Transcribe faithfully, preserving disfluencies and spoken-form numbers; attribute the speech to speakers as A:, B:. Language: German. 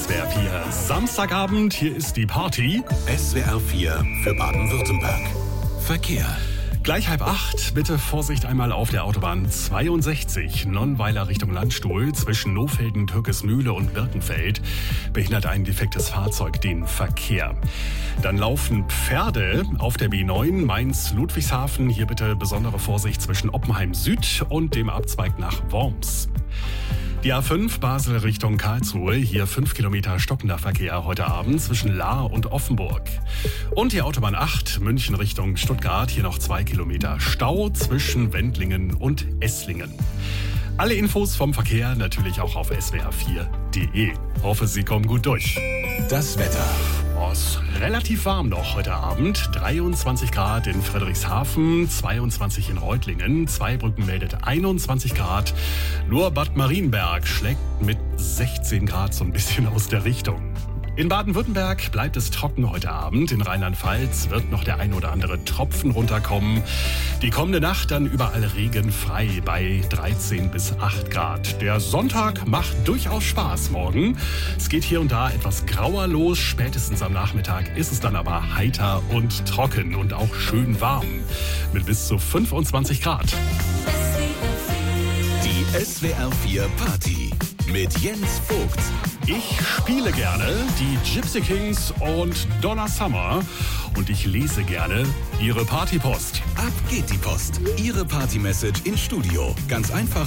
A: S W R vier Samstagabend, hier ist die Party.
B: S W R vier für Baden-Württemberg. Verkehr.
A: Gleich halb acht, bitte Vorsicht einmal auf der Autobahn zweiundsechzig, Nonnweiler Richtung Landstuhl, zwischen Nohfelden, Türkesmühle und Birkenfeld behindert ein defektes Fahrzeug den Verkehr. Dann laufen Pferde auf der B neun Mainz-Ludwigshafen, hier bitte besondere Vorsicht zwischen Oppenheim Süd und dem Abzweig nach Worms. Die A fünf Basel Richtung Karlsruhe, hier fünf Kilometer stockender Verkehr heute Abend zwischen Lahr und Offenburg. Und die Autobahn acht München Richtung Stuttgart, hier noch zwei Kilometer Stau zwischen Wendlingen und Esslingen. Alle Infos vom Verkehr natürlich auch auf S W R vier Punkt de. Hoffe, Sie kommen gut durch.
B: Das Wetter.
A: Oh, ist relativ warm noch heute Abend. dreiundzwanzig Grad in Friedrichshafen, zweiundzwanzig in Reutlingen. Zweibrücken meldet einundzwanzig Grad. Nur Bad Marienberg schlägt mit sechzehn Grad so ein bisschen aus der Richtung. In Baden-Württemberg bleibt es trocken heute Abend. In Rheinland-Pfalz wird noch der ein oder andere Tropfen runterkommen. Die kommende Nacht dann überall regenfrei bei dreizehn bis acht Grad. Der Sonntag macht durchaus Spaß morgen. Es geht hier und da etwas grauer los. Spätestens am Nachmittag ist es dann aber heiter und trocken und auch schön warm mit bis zu fünfundzwanzig Grad.
B: Die S W R vier Party mit Jens Vogt.
A: Ich spiele gerne die Gypsy Kings und Donna Summer und ich lese gerne Ihre Partypost.
B: Ab geht die Post. Ihre Party-Message ins Studio. Ganz einfach